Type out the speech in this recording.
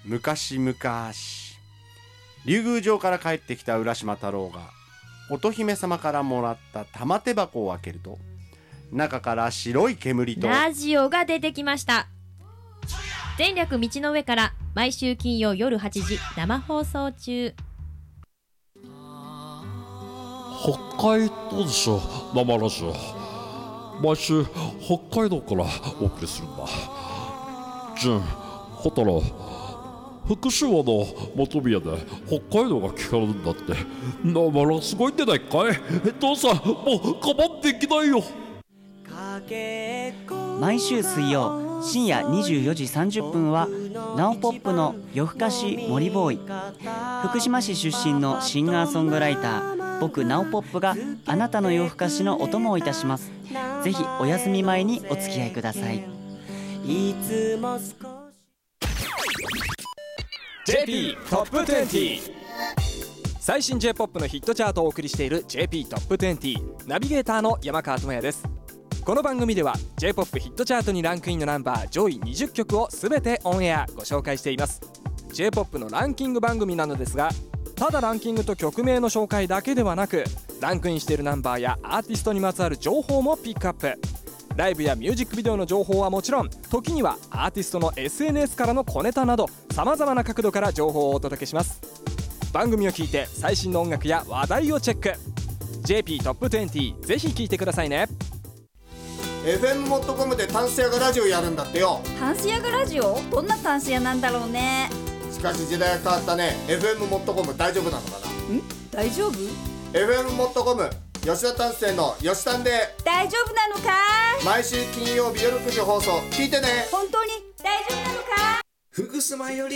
昔々、竜宮城から帰ってきた浦島太郎が乙姫様からもらった玉手箱を開けると、中から白い煙とラジオが出てきました。前略道の上から毎週金曜夜8時生放送中。 北海道でしょ、生ラジオ。毎週北海道からお送りするんだ。純、ホタラ、福島の本宮で北海道が聞かれるんだって。生ラすごいんじゃないかい。父さん、もう我慢できないよ。 毎週水曜深夜24時30分はナオポップの夜更かし森ボーイ。福島市出身のシンガーソングライター僕ナオポップがあなたの夜更かしのお供をいたします。ぜひお休み前にお付き合いください。いつも少し JP トップ20、最新 J-POP のヒットチャートをお送りしている JP トップ20、ナビゲーターの山川智也です。この番組では J-POP ヒットチャートにランクインのナンバー上位20曲を全てオンエアご紹介しています。 J-POP のランキング番組なのですが、ただランキングと曲名の紹介だけではなく、ランクインしているナンバーやアーティストにまつわる情報もピックアップ。ライブやミュージックビデオの情報はもちろん、時にはアーティストの SNS からの小ネタなど、様々な角度から情報をお届けします。番組を聞いて最新の音楽や話題をチェック。 JP トップ20、ぜひ聞いてくださいね。 FM.com でタンス屋がラジオやるんだってよ。 タンス屋がラジオ？どんなタンス屋なんだろうね。 しかし時代が変わったね。 FM.com 大丈夫なのかな。 大丈夫？ FM.com 吉田丹生の吉丹で大丈夫なのか？ 毎週金曜日夜9時放送聞いてね。 本当に大丈夫なのか？ 福島より